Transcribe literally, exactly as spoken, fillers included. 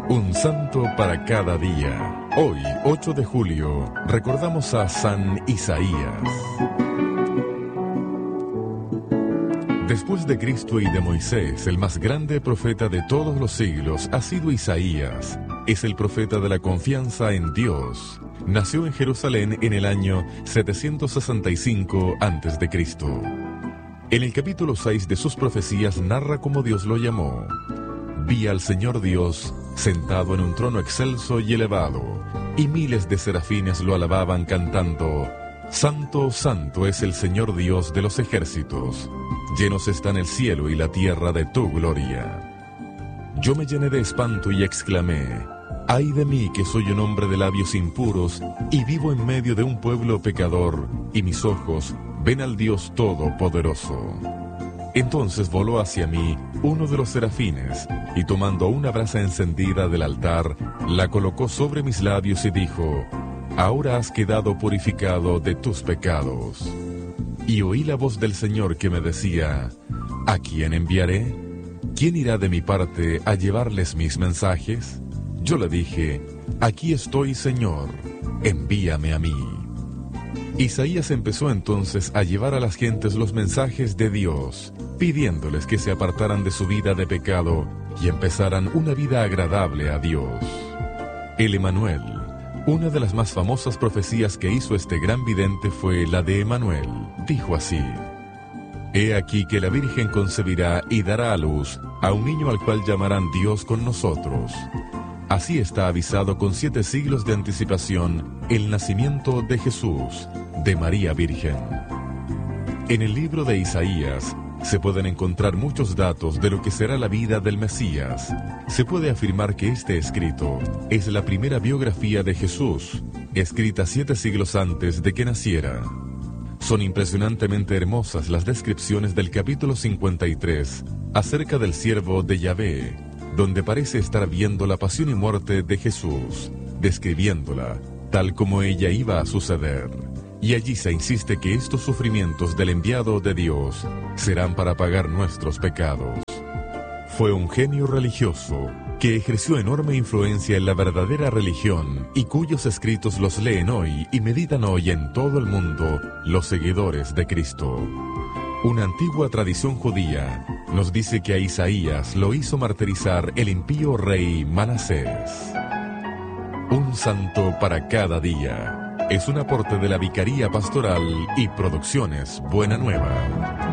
Un santo para cada día. Hoy, ocho de julio, recordamos a San Isaías. Después de Cristo y de Moisés, el más grande profeta de todos los siglos ha sido Isaías. Es el profeta de la confianza en Dios. Nació en Jerusalén en el año setecientos sesenta y cinco antes de Cristo En el capítulo seis de sus profecías narra cómo Dios lo llamó. Vi al Señor Dios sentado en un trono excelso y elevado, y miles de serafines lo alababan cantando: Santo, santo es el Señor Dios de los ejércitos. Llenos están el cielo y la tierra de tu gloria. Yo me llené de espanto y exclamé: ¡ay de mí, que soy un hombre de labios impuros y vivo en medio de un pueblo pecador, y mis ojos ven al Dios Todopoderoso! Entonces voló hacia mí uno de los serafines, y tomando una brasa encendida del altar, la colocó sobre mis labios y dijo: ahora has quedado purificado de tus pecados. Y oí la voz del Señor que me decía: ¿a quién enviaré? ¿Quién irá de mi parte a llevarles mis mensajes? Yo le dije: aquí estoy, Señor, envíame a mí. Isaías empezó entonces a llevar a las gentes los mensajes de Dios, pidiéndoles que se apartaran de su vida de pecado y empezaran una vida agradable a Dios. El Emanuel, una de las más famosas profecías que hizo este gran vidente fue la de Emanuel. Dijo así: he aquí que la Virgen concebirá y dará a luz a un niño al cual llamarán Dios con nosotros. Así está avisado con siete siglos de anticipación el nacimiento de Jesús, de María Virgen. En el libro de Isaías se pueden encontrar muchos datos de lo que será la vida del Mesías. Se puede afirmar que este escrito es la primera biografía de Jesús, escrita siete siglos antes de que naciera. Son impresionantemente hermosas las descripciones del capítulo cincuenta y tres acerca del siervo de Yahvé, donde parece estar viendo la pasión y muerte de Jesús, describiéndola tal como ella iba a suceder. Y allí se insiste que estos sufrimientos del enviado de Dios serán para pagar nuestros pecados. Fue un genio religioso que ejerció enorme influencia en la verdadera religión y cuyos escritos los leen hoy y meditan hoy en todo el mundo los seguidores de Cristo. Una antigua tradición judía nos dice que a Isaías lo hizo martirizar el impío rey Manasés. Un santo para cada día es un aporte de la Vicaría Pastoral y Producciones Buena Nueva.